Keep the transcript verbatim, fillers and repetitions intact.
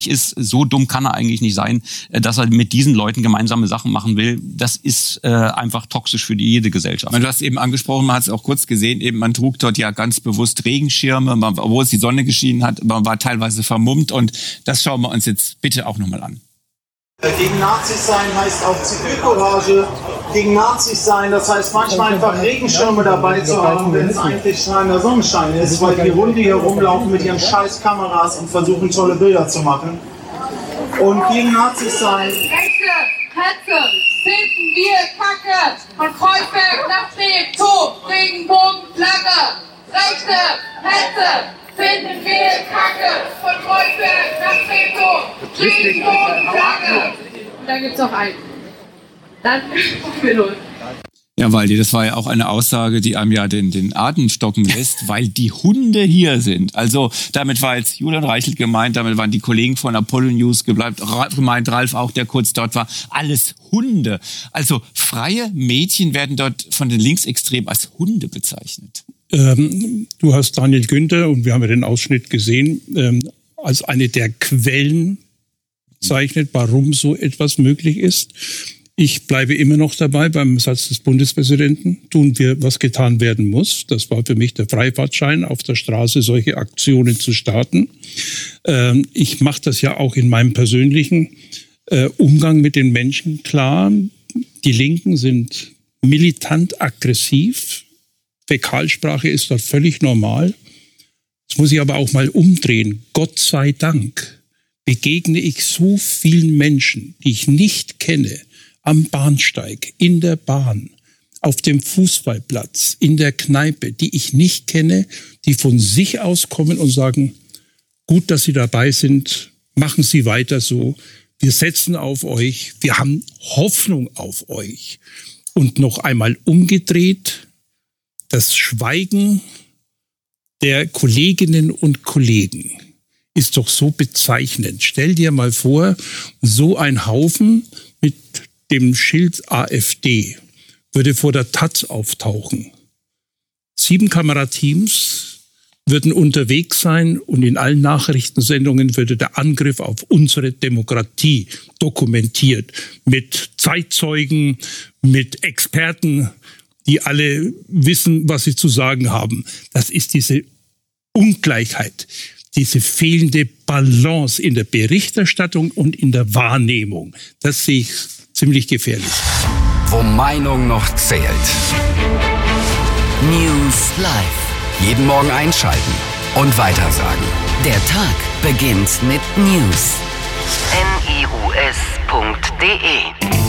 ist, so dumm kann er eigentlich nicht sein, dass er mit diesen Leuten gemeinsame Sachen machen will. Das ist äh, einfach toxisch für die, jede Gesellschaft. Du hast eben angesprochen, man hat es auch kurz gesehen, eben man trug dort ja ganz bewusst Regenschirme, man, obwohl es die Sonne geschienen hat, man war teilweise vermummt und das schauen wir uns jetzt bitte auch nochmal an. Gegen Nazis sein heißt auch Zivilcourage. Gegen Nazis sein, das heißt manchmal einfach Regenschirme dabei zu haben, wenn es eigentlich strahlender Sonnenschein ist, weil die Hunde hier rumlaufen mit ihren scheiß Kameras und versuchen tolle Bilder zu machen. Und gegen Nazis sein. Rechte, Hetze, finden wir Kacke. Von Kreuzberg nach Trieb, Top, Regenbogen, Flagge. Rechte, Hetze, finden wir Kacke. Von Kreuzberg nach Trieb, Top, Regenbogen, Flagge. Und da gibt's auch einen. Dann wir los. Ja, Waldi, das war ja auch eine Aussage, die einem ja den, den Atem stocken lässt, weil die Hunde hier sind. Also damit war jetzt Julian Reichelt gemeint, damit waren die Kollegen von Apollo News gebleibt, gemeint, Ralf auch, der kurz dort war. Alles Hunde. Also freie Mädchen werden dort von den Linksextremen als Hunde bezeichnet. Ähm, du hast Daniel Günther, und wir haben ja den Ausschnitt gesehen, ähm, als eine der Quellen bezeichnet, warum so etwas möglich ist. Ich bleibe immer noch dabei beim Satz des Bundespräsidenten. Tun wir, was getan werden muss. Das war für mich der Freifahrtschein, auf der Straße solche Aktionen zu starten. Ähm, ich mache das ja auch in meinem persönlichen äh, Umgang mit den Menschen klar. Die Linken sind militant aggressiv. Fäkalsprache ist dort völlig normal. Das muss ich aber auch mal umdrehen. Gott sei Dank begegne ich so vielen Menschen, die ich nicht kenne, am Bahnsteig, in der Bahn, auf dem Fußballplatz, in der Kneipe, die ich nicht kenne, die von sich aus kommen und sagen, gut, dass Sie dabei sind, machen Sie weiter so, wir setzen auf euch, wir haben Hoffnung auf euch. Und noch einmal umgedreht, das Schweigen der Kolleginnen und Kollegen ist doch so bezeichnend. Stell dir mal vor, so ein Haufen mit dem Schild AfD würde vor der Taz auftauchen. Sieben Kamerateams würden unterwegs sein und in allen Nachrichtensendungen würde der Angriff auf unsere Demokratie dokumentiert. Mit Zeitzeugen, mit Experten, die alle wissen, was sie zu sagen haben. Das ist diese Ungleichheit, diese fehlende Balance in der Berichterstattung und in der Wahrnehmung. Das sehe ich ziemlich gefährlich. Wo Meinung noch zählt. News Live. Jeden Morgen einschalten und weitersagen. Der Tag beginnt mit News. N I U S punkt D E